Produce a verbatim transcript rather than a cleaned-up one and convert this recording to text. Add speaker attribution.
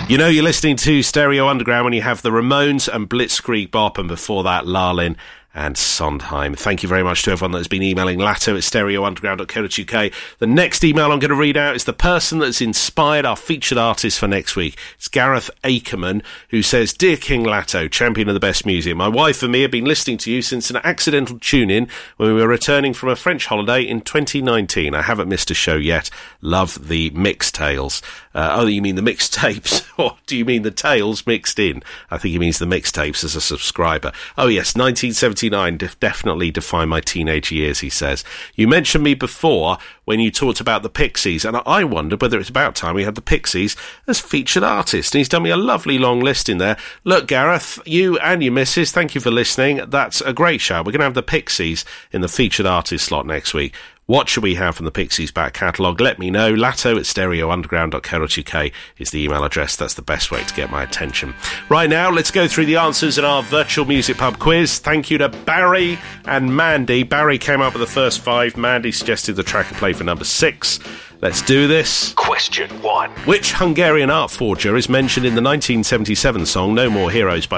Speaker 1: You know you're listening to Stereo Underground when you have the Ramones and Blitzkrieg Bop, and before that, Larlin and Sondheim. Thank you very much to everyone that's been emailing Latto at stereo underground dot co dot uk. The next email I'm going to read out is the person that's inspired our featured artist for next week. It's Gareth Akerman, who says, Dear King Latto, champion of the best music, my wife and me have been listening to you since an accidental tune-in when we were returning from a French holiday in twenty nineteen. I haven't missed a show yet. Love the mixed tales. Uh, oh, you mean the mixtapes? Or do you mean the tales mixed in? I think he means the mixtapes as a subscriber. Oh, yes, nineteen seventy-nine def- definitely defined my teenage years, he says. You mentioned me before when you talked about the Pixies, and I wondered whether it's about time we had the Pixies as featured artists. And he's done me a lovely long list in there. Look, Gareth, you and your missus, thank you for listening. That's a great show. We're going to have the Pixies in the featured artist slot next week. What should we have from the Pixies back catalogue? Let me know. Latto at stereo underground dot co dot uk is the email address. That's the best way to get my attention. Right now, let's go through the answers in our virtual music pub quiz. Thank you to Barry and Mandy. Barry came up with the first five. Mandy suggested the track and play for number six. Let's do this.
Speaker 2: Question one.
Speaker 1: Which Hungarian art forger is mentioned in the nineteen seventy-seven song No More Heroes by